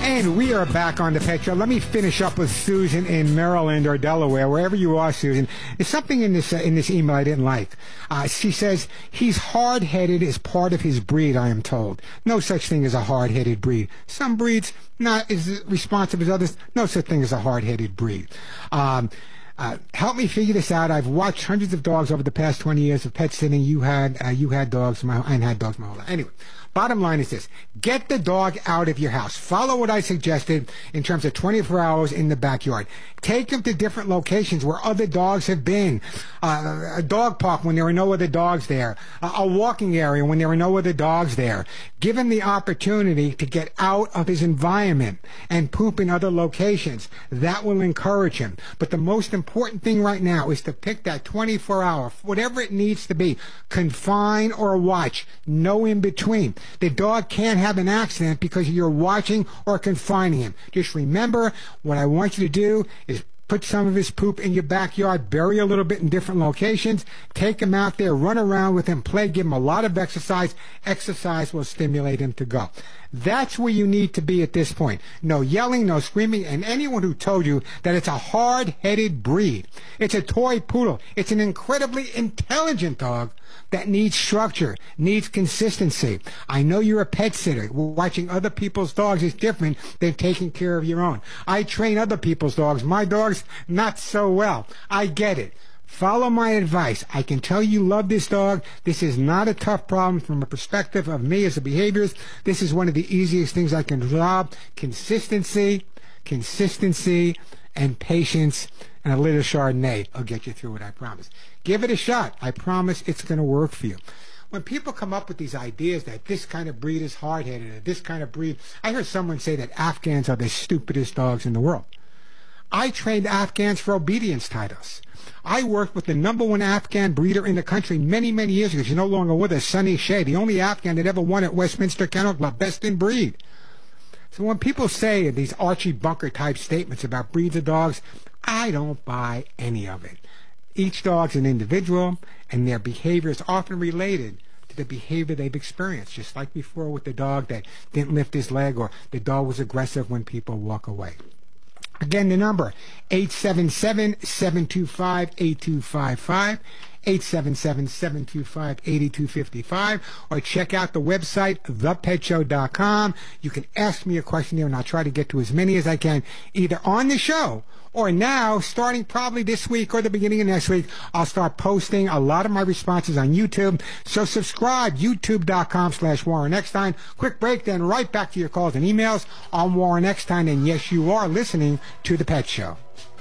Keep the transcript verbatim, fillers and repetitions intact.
And we are back on the Pet Show. Let me finish up with Susan in Maryland or Delaware, wherever you are, Susan. There's something in this uh, in this email I didn't like. Uh, she says, he's hard-headed as part of his breed, I am told. No such thing as a hard-headed breed. Some breeds, not as responsive as others. No such thing as a hard-headed breed. Um, Uh, help me figure this out. I've watched hundreds of dogs over the past twenty years of pet sitting. You had uh, you had dogs, my, I had dogs my whole life. Anyway, bottom line is this. Get the dog out of your house. Follow what I suggested in terms of twenty-four hours in the backyard. Take him to different locations where other dogs have been. Uh, a dog park when there are no other dogs there. Uh, a walking area when there are no other dogs there. Give him the opportunity to get out of his environment and poop in other locations. That will encourage him. But the most important thing right now is to pick that twenty-four hour, whatever it needs to be, confine or watch. No in between. The dog can't have an accident because you're watching or confining him. Just remember, what I want you to do is put some of his poop in your backyard, bury a little bit in different locations, take him out there, run around with him, play, give him a lot of exercise. Exercise will stimulate him to go. That's where you need to be at this point. No yelling, no screaming, and anyone who told you that it's a hard-headed breed, it's a toy poodle, it's an incredibly intelligent dog that needs structure, needs consistency. I know you're a pet sitter. Watching other people's dogs is different than taking care of your own. I train other people's dogs. My dogs, not so well. I get it. Follow my advice. I can tell you love this dog. This is not a tough problem from a perspective of me as a behaviorist. This is one of the easiest things I can drop. Consistency, consistency, and patience, and a little Chardonnay will get you through it, I promise. Give it a shot. I promise it's going to work for you. When people come up with these ideas that this kind of breed is hard-headed, or this kind of breed, I heard someone say that Afghans are the stupidest dogs in the world. I trained Afghans for obedience titles. I worked with the number one Afghan breeder in the country many, many years ago. She's no longer with us, Sunny Shea, the only Afghan that ever won at Westminster Kennel Club, best in breed. So when people say these Archie Bunker type statements about breeds of dogs, I don't buy any of it. Each dog's an individual, and their behavior is often related to the behavior they've experienced, just like before with the dog that didn't lift his leg, or the dog was aggressive when people walk away. Again, the number, eight seven seven, seven two five, eight two five five, eight seven seven, seven two five, eight two five five, or check out the website, the pet show dot com. You can ask me a question there, and I'll try to get to as many as I can, either on the show or now, starting probably this week or the beginning of next week. I'll start posting a lot of my responses on YouTube. So subscribe, youtube dot com slash Warren Eckstein. Quick break, then right back to your calls and emails on Warren Eckstein. And yes, you are listening to The Pet Show.